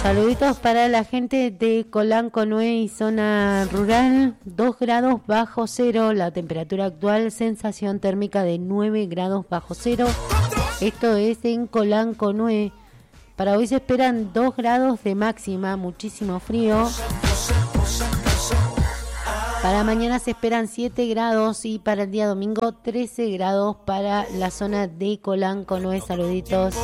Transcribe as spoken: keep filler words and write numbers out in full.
Saluditos para la gente de Colanconué y zona rural, dos grados bajo cero, la temperatura actual, sensación térmica de nueve grados bajo cero. Esto es en Colanconué. Para hoy se esperan dos grados de máxima, muchísimo frío. Para mañana se esperan siete grados y para el día domingo trece grados para la zona de Colanconué. Saluditos.